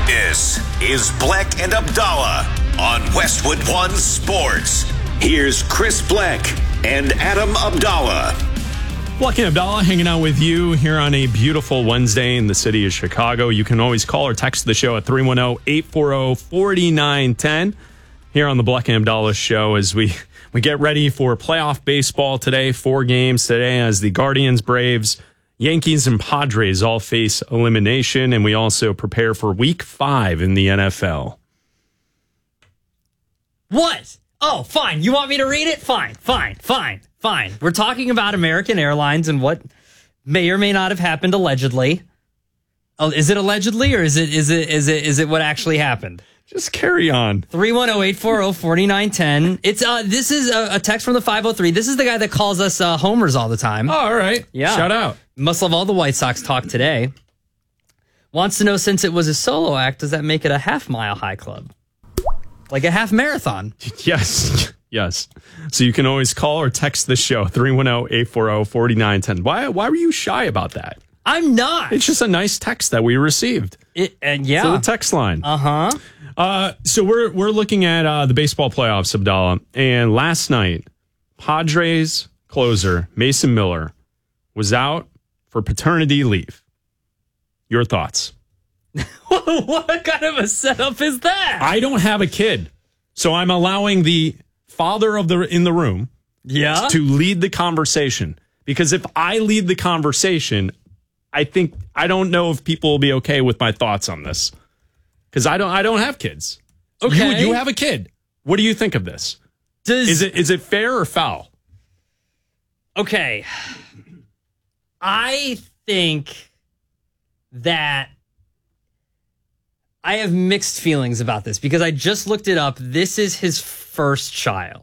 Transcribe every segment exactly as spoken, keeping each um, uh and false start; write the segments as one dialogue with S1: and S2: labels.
S1: This is Bleck and Abdallah on Westwood One Sports. Here's Chris Bleck and Adam Abdallah.
S2: Bleck and Abdallah hanging out with you here on a beautiful Wednesday in the city of Chicago. You can always call or text the show at three one zero, eight four zero, four nine one zero here on the Bleck and Abdallah show as we, we get ready for playoff baseball today. Four games today as the Guardians, Braves, Yankees, and Padres all face elimination, and we also prepare for week five in the N F L.
S3: What? Oh, fine. You want me to read it? Fine, fine, fine, fine. We're talking about American Airlines and what may or may not have happened allegedly. Oh, is it allegedly or is it is it is it is it what actually happened?
S2: Just carry on.
S3: three one zero, eight four zero, four nine one zero. It's uh this is a, a text from the five oh three. This is the guy that calls us uh, homers all the time.
S2: Oh, all right.
S3: Yeah.
S2: Shout out.
S3: Must love all the White Sox talk today. Wants to know, since it was a solo act, does that make it a half mile high club? Like a half marathon?
S2: Yes. Yes. So you can always call or text the show, three one zero, eight four zero, four nine one zero. Why, why were you shy about that?
S3: I'm not.
S2: It's just a nice text that we received.
S3: It, and yeah.
S2: So the text line.
S3: Uh-huh.
S2: Uh, so we're we're looking at uh, the baseball playoffs, Abdallah. And last night, Padres closer Mason Miller was out for paternity leave. Your thoughts?
S3: What kind of a setup is that?
S2: I don't have a kid, so I'm allowing the father of the in the room
S3: yeah.
S2: to lead the conversation. Because if I lead the conversation, I think I don't know if people will be okay with my thoughts on this. Because I don't I don't have kids.
S3: Okay.
S2: You, you have a kid. What do you think of this?
S3: Does,
S2: is it is it fair or foul?
S3: Okay. I think that I have mixed feelings about this because I just looked it up. This is his first child.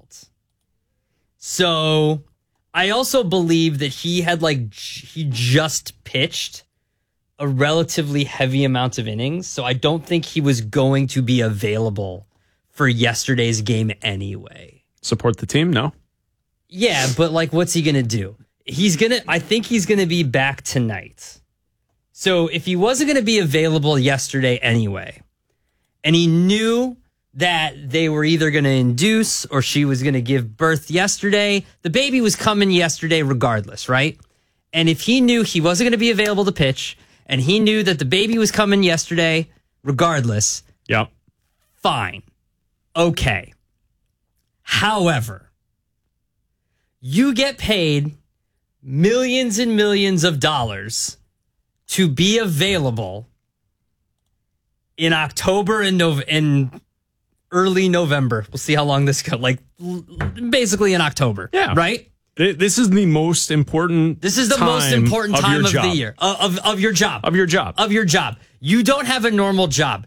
S3: So I also believe that he had like, he just pitched a relatively heavy amount of innings. So I don't think he was going to be available for yesterday's game anyway.
S2: Support the team? No.
S3: Yeah, but like, what's he going to do? He's going to, I think he's going to be back tonight. So if he wasn't going to be available yesterday anyway, and he knew that they were either going to induce or she was going to give birth yesterday, the baby was coming yesterday regardless, right? And if he knew he wasn't going to be available to pitch, and he knew that the baby was coming yesterday regardless,
S2: yep,
S3: fine. Okay. However, you get paid millions and millions of dollars to be available in October and Nov- in early November. We'll see how long this goes. Like basically in October.
S2: Yeah.
S3: Right?
S2: This is the most important
S3: This is the most important time of the year. Of, of, of your job.
S2: Of your job.
S3: Of your job. You don't have a normal job.